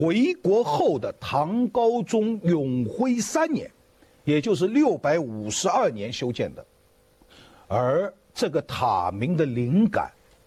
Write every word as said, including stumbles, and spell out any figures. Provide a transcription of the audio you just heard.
回国后的唐高宗永徽三年，也就是六百五十二年修建的。而这个塔名的灵感